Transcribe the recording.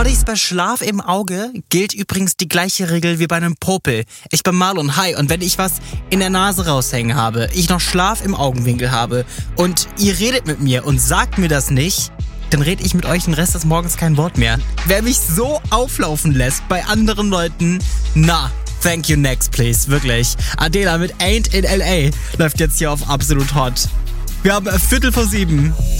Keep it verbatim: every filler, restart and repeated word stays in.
Schattis, bei Schlaf im Auge gilt übrigens die gleiche Regel wie bei einem Popel. Ich bin Marlon, hi, und wenn ich was in der Nase raushängen habe, ich noch Schlaf im Augenwinkel habe und ihr redet mit mir und sagt mir das nicht, dann rede ich mit euch den Rest des Morgens kein Wort mehr. Wer mich so auflaufen lässt bei anderen Leuten, na, thank you next please, wirklich. Adela mit Ain't in L A läuft jetzt hier auf Absolut Hot. Wir haben Viertel vor sieben.